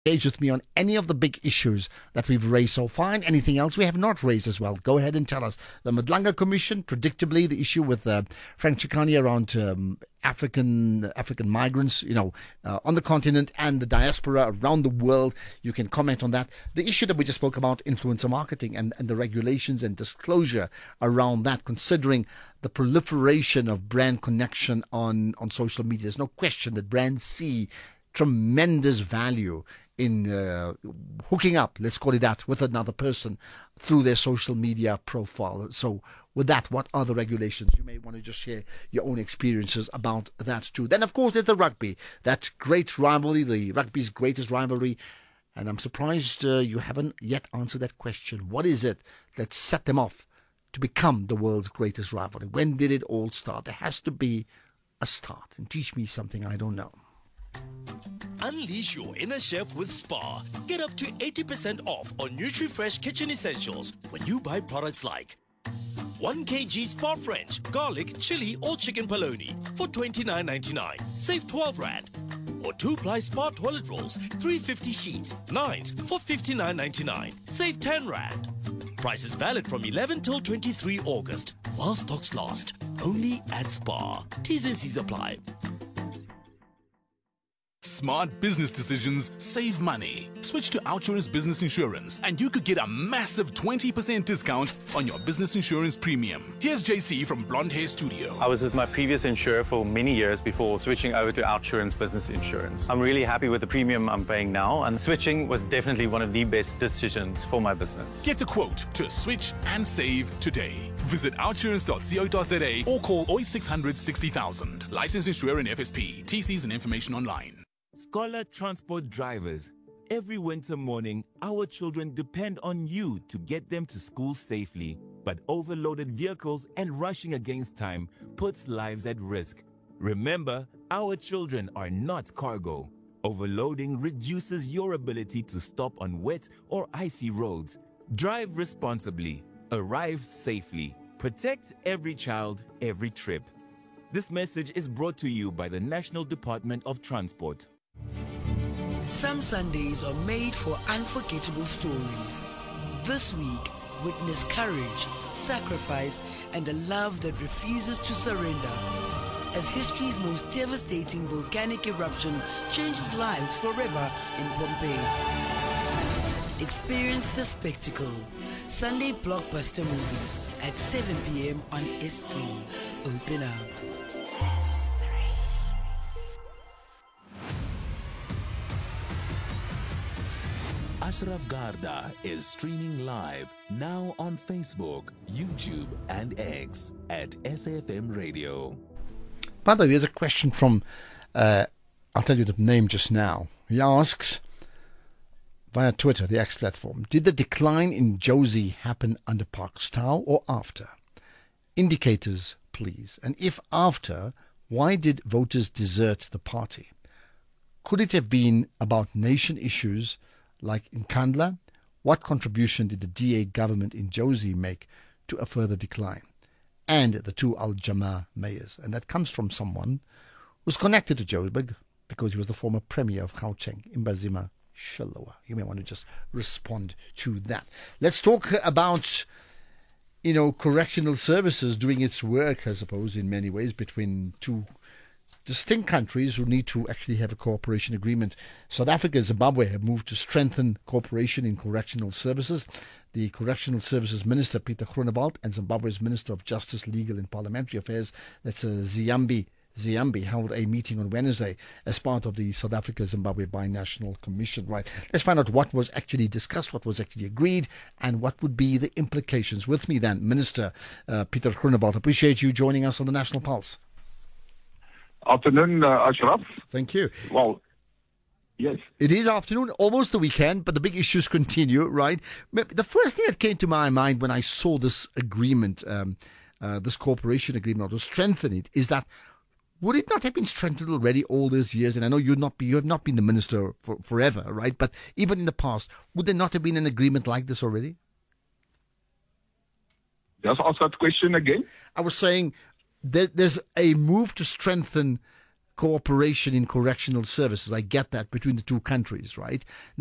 engage with me on any of the big issues that we've raised so far and anything else we have not raised as well. Go ahead and tell us. The Madlanga Commission, predictably, the issue with Frank Chikane around African migrants, on the continent and the diaspora around the world. You can comment on that. The issue that we just spoke about, influencer marketing and the regulations and disclosure around that, considering the proliferation of brand connection on social media. There's no question that brands see tremendous value in hooking up, let's call it that, with another person through their social media profile. So with that, what are the regulations? You may want to just share your own experiences about that too. Then, of course, there's the rugby, that great rivalry, the rugby's greatest rivalry. And I'm surprised you haven't yet answered that question. What is it that set them off to become the world's greatest rivalry? When did it all start? There has to be a start. And teach me something I don't know. Unleash your inner chef with Spar. Get up to 80% off on NutriFresh kitchen essentials when you buy products like 1 kg Spar French, garlic, chili or chicken polony for $29.99. Save 12 Rand. Or 2-ply Spar toilet rolls, 350 sheets, 9s for $59.99. Save 10 Rand. Price is valid from 11 till 23 August. While stocks last. Only at Spar. T's and C's apply. Smart business decisions save money. Switch to Outsurance Business Insurance and you could get a massive 20% discount on your business insurance premium. Here's JC from Blonde Hair Studio. I was with my previous insurer for many years before switching over to Outsurance Business Insurance. I'm really happy with the premium I'm paying now, and switching was definitely one of the best decisions for my business. Get a quote to switch and save today. Visit outsurance.co.za or call 0800 60,000. Licensed insurer and FSP. TCs and information online. Scholar Transport drivers, every winter morning, our children depend on you to get them to school safely. But overloaded vehicles and rushing against time puts lives at risk. Remember, our children are not cargo. Overloading reduces your ability to stop on wet or icy roads. Drive responsibly. Arrive safely. Protect every child, every trip. This message is brought to you by the National Department of Transport. Some Sundays are made for unforgettable stories. This week, witness courage, sacrifice, and a love that refuses to surrender. As history's most devastating volcanic eruption changes lives forever in Pompeii. Experience the spectacle. Sunday blockbuster movies at 7 p.m. on S3. Open up. Ashraf Garda is streaming live now on Facebook, YouTube, and X at SAFM Radio. By the way, here's a question from, I'll tell you the name just now. He asks, via Twitter, the X platform, did the decline in Jozi happen under Parks Tau or after? Indicators, please. And if after, why did voters desert the party? Could it have been about nation issues like in Kandla? What contribution did the DA government in Jozi make to a further decline? And the two Al Jama mayors. And that comes from someone who's connected to Joburg because he was the former premier of Gauteng, Mbazima Shilowa. You may want to just respond to that. Let's talk about, correctional services doing its work, I suppose, in many ways, between two distinct countries who need to actually have a cooperation agreement. South Africa and Zimbabwe have moved to strengthen cooperation in correctional services. The Correctional Services Minister, Peter Groenewald, and Zimbabwe's Minister of Justice, Legal and Parliamentary Affairs, that's Ziyambi, held a meeting on Wednesday as part of the South Africa-Zimbabwe Binational Commission. Right, let's find out what was actually discussed, what was actually agreed, and what would be the implications. With me then, Minister Peter Groenewald. Appreciate you joining us on the National Pulse. Afternoon, Ashraf. Thank you. Well, yes. It is afternoon, almost the weekend, but the big issues continue, right? The first thing that came to my mind when I saw this agreement, this cooperation agreement, or to strengthen it, is that would it not have been strengthened already all those years? And I know you have not been the minister for forever, right? But even in the past, would there not have been an agreement like this already? Just ask that question again. I was saying there's a move to strengthen cooperation in correctional services. I get that between the two countries, right?